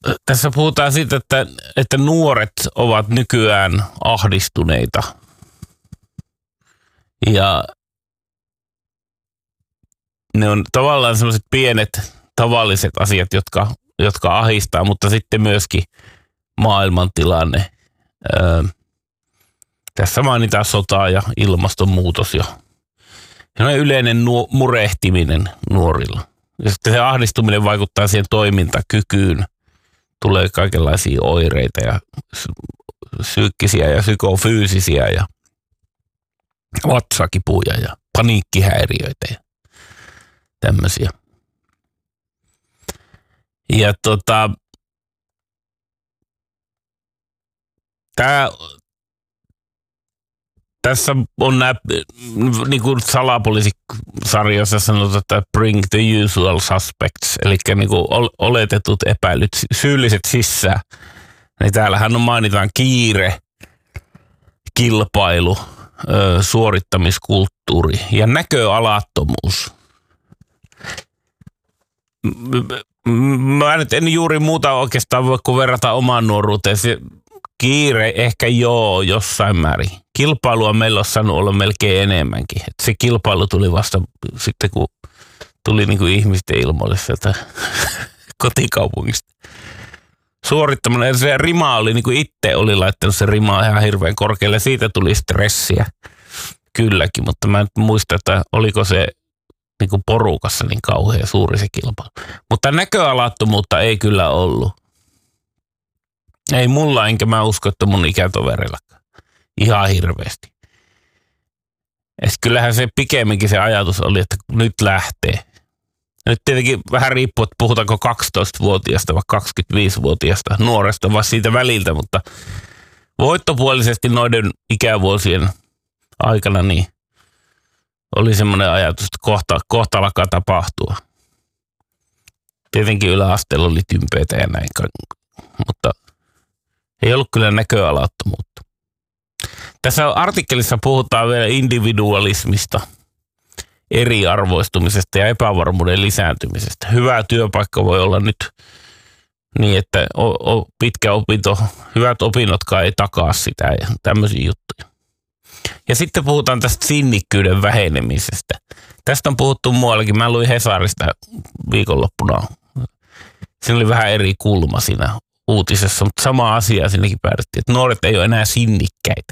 tässä puhutaan siitä, että nuoret ovat nykyään ahdistuneita. Ja ne on tavallaan sellaiset pienet tavalliset asiat, jotka ahdistaa, mutta sitten myöskin maailmantilanne. Tässä mainitaan sota ja ilmastonmuutos ja yleinen murehtiminen nuorilla. Ja sitten se ahdistuminen vaikuttaa siihen toimintakykyyn. Tulee kaikenlaisia oireita ja psyykkisiä ja psykofyysisiä ja vatsakipuja ja paniikkihäiriöitä ja tämmöisiä. Ja tässä on nämä, niin kuin salapoliisisarjoissa sanotaan, että bring the usual suspects, eli niin kuin oletetut epäilyt, syylliset sisään. Niin täällähän mainitaan kiire, kilpailu, suorittamiskulttuuri ja näköalattomuus. Mä nyt en juuri muuta oikeastaan voi kuin verrata omaan nuoruuteen. Kiire ehkä jossain määrin. Kilpailua meillä on saanut olla melkein enemmänkin. Et se kilpailu tuli vasta sitten, kun tuli niinku ihmisten ilmoille sieltä kotikaupungista. Suorittaminen, se rima oli niinku itse oli laittanut se rima ihan hirveän korkealle. Siitä tuli stressiä kylläkin, mutta mä en muista, että oliko se niinku porukassa niin kauhean suuri se kilpailu. Mutta näköalattomuutta ei kyllä ollut. Ei mulla, enkä mä usko, että mun ikätoverillakaan. Ihan hirveästi. Ja kyllähän se pikemminkin se ajatus oli, että nyt lähtee. Nyt tietenkin vähän riippuu, että puhutaanko 12-vuotiaasta vai 25-vuotiaasta nuoresta vai siitä väliltä, mutta voittopuolisesti noiden ikävuosien aikana niin oli semmoinen ajatus, että kohta alkaa tapahtua. Tietenkin yläasteella oli tympeitä ja näin, mutta ei ollut kyllä näköalattomuutta. Tässä artikkelissa puhutaan vielä individualismista, eriarvoistumisesta ja epävarmuuden lisääntymisestä. Hyvä työpaikka voi olla nyt niin, että pitkä opinto, hyvät opinnotkaan ei takaa sitä ja tämmöisiä juttuja. Ja sitten puhutaan tästä sinnikkyyden vähenemisestä. Tästä on puhuttu muuallakin. Mä luin Hesarista viikonloppuna. Siinä oli vähän eri kulma siinä uutisessa, mutta sama asia sinnekin päädyttiin, että nuoret ei ole enää sinnikkäitä.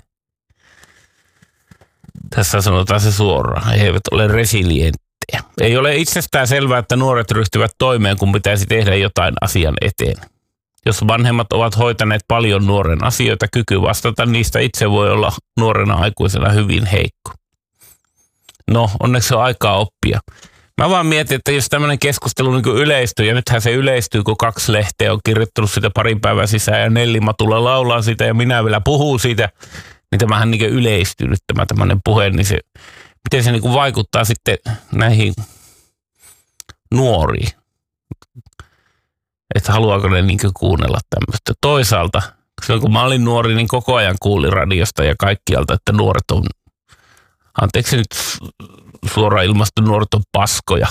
Tässä sanotaan se suoraan. He eivät ole resilienttejä. Ei ole itsestään selvää, että nuoret ryhtyvät toimeen, kun pitäisi tehdä jotain asian eteen. Jos vanhemmat ovat hoitaneet paljon nuoren asioita, kyky vastata niistä itse voi olla nuorena aikuisena hyvin heikko. No, onneksi on aikaa oppia. Mä vaan mietin, että jos tämmöinen keskustelu niin yleistyy, ja nythän se yleistyy, kun 2 lehteä on kirjoittanut sitä parin päivän sisään, ja Nelli Matula laulaa sitä, ja minä vielä puhun siitä, niin tämähän niin yleistyy nyt tämä tämmöinen puhe, niin se, miten se niin vaikuttaa sitten näihin nuoriin. Että haluaako ne niin kuunnella tämmöistä. Toisaalta, silloin kun mä olin nuori, niin koko ajan kuulin radiosta ja kaikkialta, että nuoret on, anteeksi nyt suoraan ilmasta, nuoret on paskoja.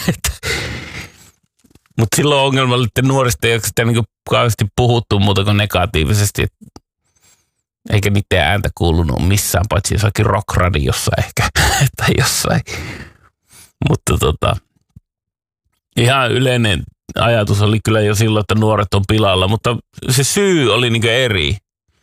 Mutta silloin ongelma oli, että nuorista ei ole sitä niin kauheasti puhuttu muuta kuin negatiivisesti, eikä niiden ääntä kuulunut missään, paitsi jossakin rock-radiossa ehkä, tai jossain. Mutta ihan yleinen ajatus oli kyllä jo silloin, että nuoret on pilalla, mutta se syy oli niin eri.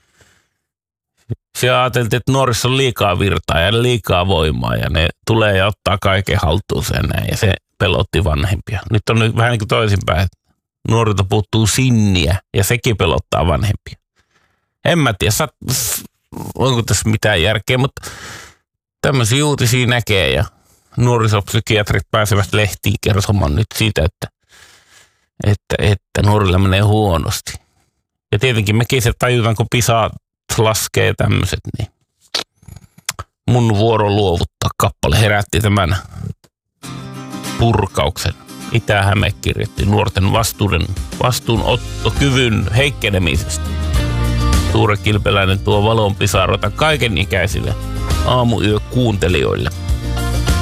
Se ajateltiin, että nuorissa on liikaa virtaa ja liikaa voimaa ja ne tulee ja ottaa kaiken haltuunsa ja se pelotti vanhempia. Nyt on vähän niin kuin toisinpäin, että nuorilta puuttuu sinniä ja sekin pelottaa vanhempia. En mä tiedä, onko tässä mitään järkeä, mutta tämmöisiä uutisia näkee ja nuorisopsykiatrit pääsevät lehtiin kertomaan nyt siitä, että nuorilla menee huonosti. Ja tietenkin mekin se tajutaan, kun PISA laskee tämmöiset, niin mun vuoro luovuttaa kappale herätti tämän purkauksen. Itä-Häme kirjoitti nuorten vastuunottokyvyn heikkenemisestä. Tuure Kilpeläinen tuo valon pisaroita kaiken ikäisille aamuyö kuuntelijoille.